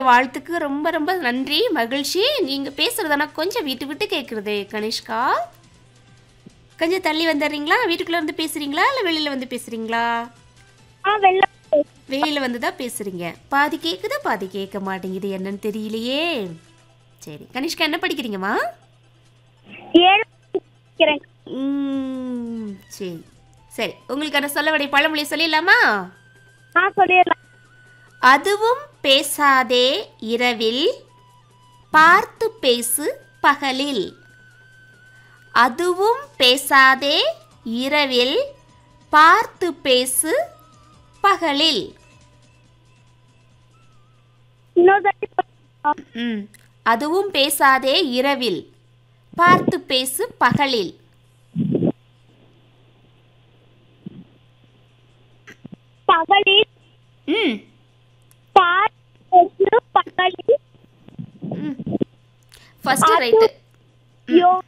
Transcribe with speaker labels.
Speaker 1: வாழ்த்துக்கு ரொம்ப ரொம்ப நன்றி, மகிழ்ச்சி. நீங்க பேசுறது ஆனா கொஞ்சம் விட்டு விட்டு கேட்குறதே கனிஷ்கா. கொஞ்சம் தள்ளி வந்துடுறீங்களா? வீட்டுக்குள்ள இருந்து பேசுறீங்களா? இல்ல வெளியில வந்து பேசுறீங்களா?
Speaker 2: வெளில
Speaker 1: வெளியில வந்து தான் பேசுறீங்க. பாதி கேக்குது, பாதி கேட்க மாட்டேங்குது. என்னன்னு தெரியலையே. சரி. கனிஷ்கா என்ன படிக்கிறீங்கம்மா?
Speaker 2: 7 படிக்கிறேன்.
Speaker 1: சரி. சரி. உங்களுக்கான சொல்லவடை பழமொழி சொல்லிடலாமா?
Speaker 2: சொல்லிடலாம்.
Speaker 1: அதுவும் பேசாதே இரவில், பார்த்து பேசு பகலில். அதுவும் பேசாதே இரவில், பார்த்து பேசு பகலில்.
Speaker 2: இன்னொரு தடவை சொல்லுங்க.
Speaker 1: அதுவும் பேசாதே இரவில், பார்த்து பேசு பகலில்.
Speaker 2: பகலில்
Speaker 1: ம்
Speaker 2: பார்த்து பகலில்
Speaker 1: ஃபர்ஸ்ட் ரைட்டு.
Speaker 2: யோ